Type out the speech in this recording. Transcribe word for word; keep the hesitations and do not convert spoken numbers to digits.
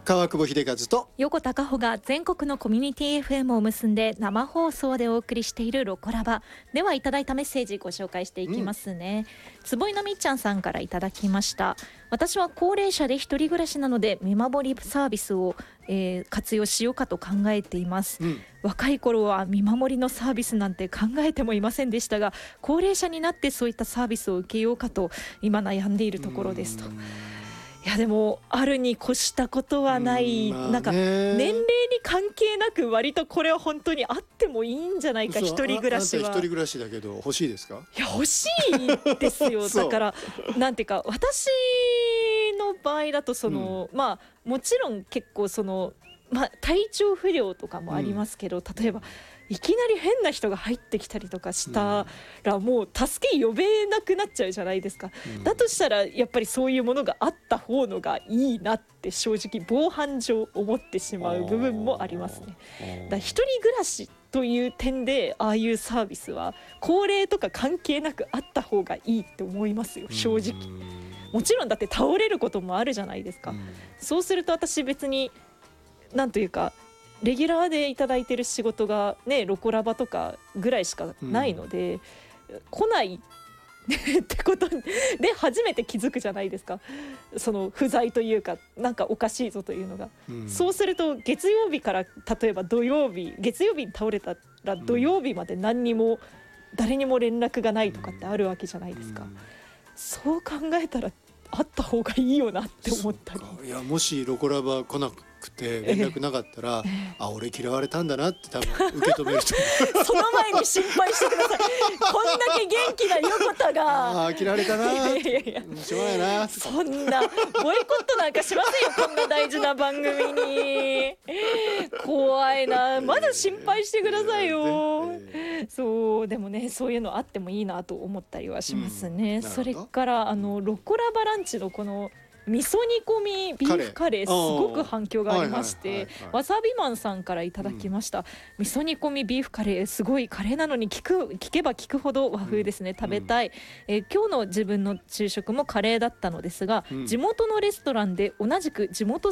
川久保秀和と横田加穂が全国のコミュニティ エフエム を結んで生放送でお送りしているロコラバでは、いただいたメッセージご紹介していきますね、うん、坪井のみっちゃんさんからいただきました。私は高齢者で一人暮らしなので見守りサービスを、えー、活用しようかと考えています、うん、若い頃は見守りのサービスなんて考えてもいませんでしたが、高齢者になってそういったサービスを受けようかと今悩んでいるところですと。いやでもあるに越したことはない、まあ、なんか年齢に関係なく割とこれは本当にあってもいいんじゃないか。一人暮らしは。 あ、あんた一人暮らしだけど欲しいですか？ いや欲しいですよだからなんていうか、私の場合だとその、うん、まあもちろん結構その、まあ、体調不良とかもありますけど、うん、例えばいきなり変な人が入ってきたりとかしたらもう助け呼べなくなっちゃうじゃないですか、うん、だとしたらやっぱりそういうものがあった方のがいいなって正直防犯上思ってしまう部分もありますね。だから一人暮らしという点でああいうサービスは高齢とか関係なくあった方がいいって思いますよ正直。もちろんだって倒れることもあるじゃないですか、うん、そうすると私別になんというかレギュラーでいただいてる仕事がねロコラバとかぐらいしかないので、うん、来ないってことで初めて気づくじゃないですか、その不在というかなんかおかしいぞというのが、うん、そうすると月曜日から例えば土曜日月曜日に倒れたら土曜日まで何にも誰にも連絡がないとかってあるわけじゃないですか、うんうん、そう考えたらあった方がいいよなって思ったり。 いやもしロコラバ来なくて連絡なかったら、ええ、あ俺嫌われたんだなって多分受け止める人その前に心配してくださいこんだけ元気な横田があ嫌われたな、いやいやいやしょうがないな、 そんなボイコットなんかしませんよこんな大事な番組に怖いな、まだ心配してくださいよ、えー、そうでもねそういうのあってもいいなと思ったりはしますね、うん、それからあのロコラバランチのこの味噌煮込みビーフカレーすごく反響がありまして、わさびマンさんからいただきました、うん、味噌煮込みビーフカレーすごいカレーなのに聞く聞けば聞くほど和風ですね、うん、食べたい、えー、今日の自分の昼食もカレーだったのですが、うん、地元のレストランで同じく地元